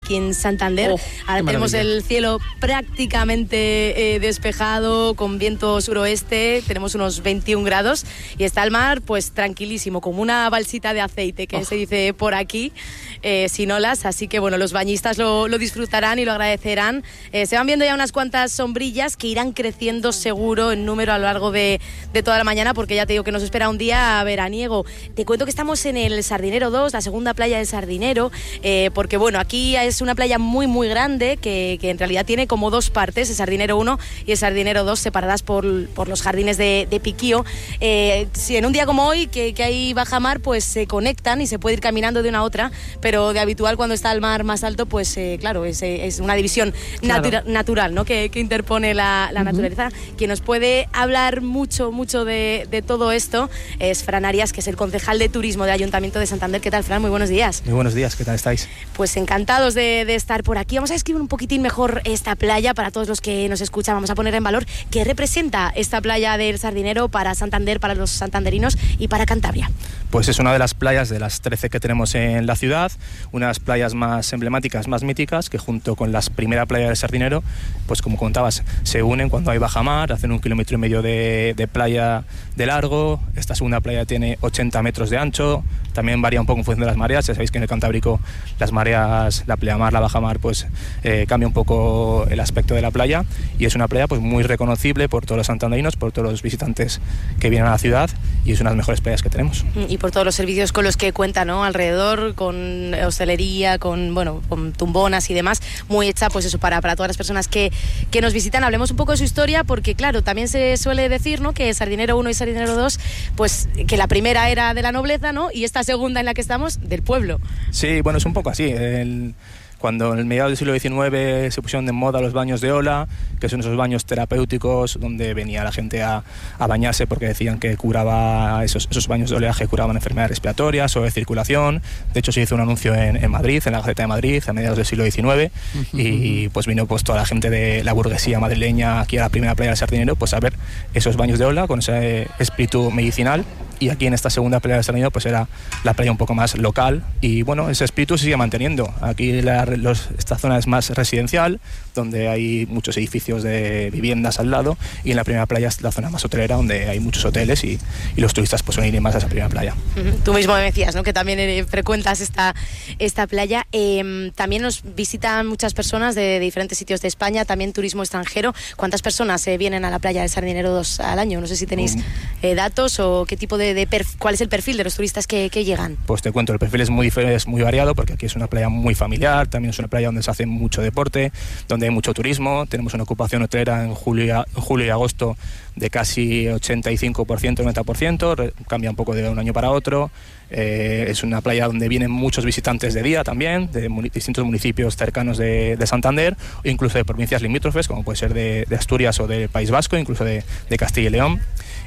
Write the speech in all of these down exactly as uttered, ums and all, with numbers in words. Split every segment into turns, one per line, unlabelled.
aquí en Santander.
Oh,
Ahora tenemos el cielo prácticamente eh, despejado, con viento suroeste, tenemos unos veintiún grados y está el mar pues tranquilísimo, como una balsita de aceite que oh. se dice por aquí, eh, sin olas, así que bueno, los bañistas lo, lo disfrutarán y lo agradecerán. Eh, se van viendo ya unas cuantas sombrillas que irán creciendo seguro en número a lo largo de, de toda la mañana, porque ya te digo que nos espera un día veraniego. Te cuento que estamos en el Sardinero dos, la segunda playa del Sardinero, eh, porque bueno, aquí es una playa muy muy grande que, que en realidad tiene como dos partes, el Sardinero uno y el Sardinero dos, separadas por, por los jardines de, de Piquío. Eh, si en un día como hoy, que, que hay bajamar, pues se conectan y se puede ir caminando de una a otra, pero de habitual cuando está el mar más alto, pues eh, claro, es, es una división
claro.
natura, natural, ¿no? que, que interpone la, la uh-huh. naturaleza. Quien nos puede hablar mucho, mucho de, de todo esto es Fran Arias, que es el concejal de turismo del Ayuntamiento de Santander. ¿Qué tal, Fran? Muy buenos días.
Muy buenos días, ¿qué tal estáis?
Pues encantados de, de estar por aquí. Vamos a describir un poquitín mejor esta playa para todos los que nos escuchan. Vamos a poner en valor qué representa esta playa del Sardinero para Santander, para los santanderinos y para Cantabria.
Pues es una de las playas de las trece que tenemos en la ciudad, una de las playas más emblemáticas, más míticas, que junto con la primera playa del Sardinero, pues como contabas, se unen cuando hay bajamar, hacen un kilómetro y medio de, de playa de largo. Esta segunda playa tiene ochenta metros de ancho, también varía un poco en función de las mareas. Ya sabéis que en el Cantábrico las mareas, la pleamar, la bajamar, pues eh, cambia un poco el aspecto de la playa, y es una playa pues muy reconocible por todos los santanderinos, por todos los visitantes que vienen a la ciudad, y es una de las mejores playas que tenemos.
Y por todos los servicios con los que cuenta, ¿no? Alrededor, con hostelería, con, bueno, con tumbonas y demás, muy hecha pues eso para, para todas las personas que, que nos visitan. Hablemos un poco de su historia, porque claro, también se suele decir, ¿no?, que Sardinero uno y Sardinero dos, pues que la primera era de la nobleza, ¿no?, y esta segunda en la que estamos, del pueblo.
Sí, bueno, es un poco así. El... Cuando en el mediados del siglo diecinueve se pusieron de moda los baños de ola, que son esos baños terapéuticos donde venía la gente a, a bañarse porque decían que curaba, esos, esos baños de oleaje curaban enfermedades respiratorias o de circulación. De hecho, se hizo un anuncio en, en Madrid, en la Gaceta de Madrid, a mediados del siglo diecinueve, uh-huh. y pues vino pues toda la gente de la burguesía madrileña aquí a la primera playa del Sardinero, pues a ver esos baños de ola con ese espíritu medicinal. Y aquí en esta segunda playa del Sardinero pues era la playa un poco más local, y bueno, ese espíritu se sigue manteniendo. Aquí la, los, esta zona es más residencial, donde hay muchos edificios de viviendas al lado, y en la primera playa es la zona más hotelera, donde hay muchos hoteles, y, y los turistas pues suelen ir más a esa primera playa.
Uh-huh. Tú mismo me decías, ¿no?, que también eh, frecuentas esta, esta playa. Eh, también nos visitan muchas personas de, de diferentes sitios de España, también turismo extranjero. ¿Cuántas personas eh, vienen a la playa del Sardinero dos al año? No sé si tenéis eh, datos o qué tipo de De perf- ¿Cuál es el perfil de los turistas que, que llegan?
Pues te cuento, el perfil es muy, es muy variado, porque aquí es una playa muy familiar, también es una playa donde se hace mucho deporte, donde hay mucho turismo. Tenemos una ocupación hotelera en julio, en julio y agosto de casi ochenta y cinco por ciento, noventa por ciento, cambia un poco de un año para otro. Eh, es una playa donde vienen muchos visitantes de día también, de muni- distintos municipios cercanos de, de Santander, o incluso de provincias limítrofes, como puede ser de, de Asturias o del País Vasco, incluso de, de Castilla y León.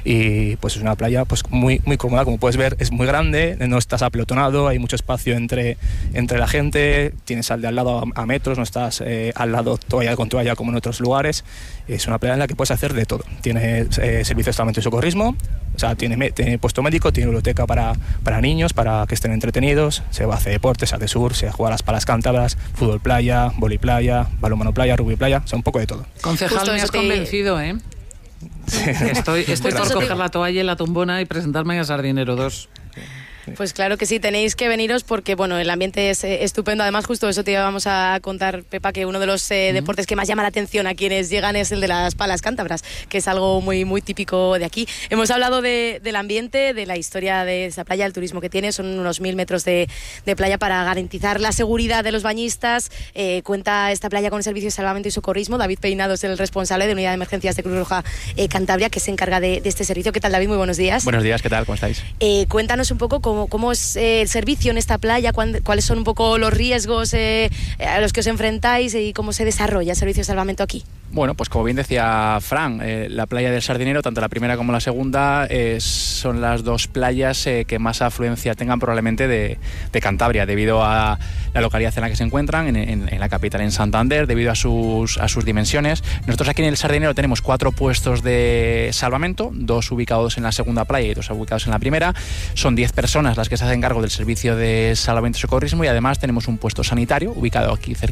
Y pues es una playa pues muy, muy cómoda, como puedes ver, es muy grande, no estás apelotonado, hay mucho espacio entre, entre la gente, tienes al de al lado a, a metros, no estás eh, al lado toalla con toalla como en otros lugares. Es una playa en la que puedes hacer de todo. Tiene eh, servicios de salvamento y socorrismo, o sea, tiene, tiene puesto médico, tiene biblioteca para, para niños, para que estén entretenidos, se va a hacer deportes, se hace sur, se juega a las palas cántabras, fútbol playa, vóley playa, balonmano playa, rugby playa, o sea, un poco de todo.
Concejal, Justo me has te... convencido, ¿eh? Sí. Estoy, estoy por coger te... la toalla y la tumbona y presentarme a Sardinero dos.
Pues claro que sí, tenéis que veniros porque bueno, el ambiente es eh, estupendo. Además, justo eso te íbamos a contar, Pepa, que uno de los eh, uh-huh. deportes que más llama la atención a quienes llegan es el de las palas cántabras, que es algo muy muy típico de aquí. Hemos hablado de, del ambiente, de la historia de esa playa, el turismo que tiene. Son unos mil metros de, de playa para garantizar la seguridad de los bañistas. Eh, cuenta esta playa con el servicio de salvamento y socorrismo. David Peinado es el responsable de Unidad de Emergencias de Cruz Roja eh, Cantabria, que se encarga de, de este servicio. ¿Qué tal, David? Muy buenos días.
Buenos días, ¿qué tal? ¿Cómo estáis?
Eh, cuéntanos un poco cómo, cómo es eh, el servicio en esta playa, cuáles son un poco los riesgos eh, a los que os enfrentáis y cómo se desarrolla el servicio de salvamento aquí.
Bueno, pues como bien decía Fran, eh, la playa del Sardinero, tanto la primera como la segunda, eh, son las dos playas eh, que más afluencia tengan probablemente de, de Cantabria, debido a la localidad en la que se encuentran, en, en, en la capital, en Santander, debido a sus, a sus dimensiones. Nosotros aquí en el Sardinero tenemos cuatro puestos de salvamento, dos ubicados en la segunda playa y dos ubicados en la primera. Son diez personas las que se hacen cargo del servicio de salvamento y socorrismo, y además tenemos un puesto sanitario ubicado aquí cerca